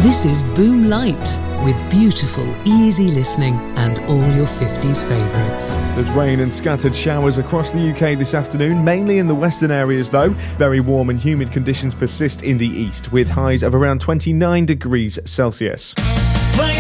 This is Boom Light, with beautiful, easy listening and all your 50s favourites. There's rain and scattered showers across the UK this afternoon, mainly in the western areas though. Very warm and humid conditions persist in the east, with highs of around 29 degrees Celsius.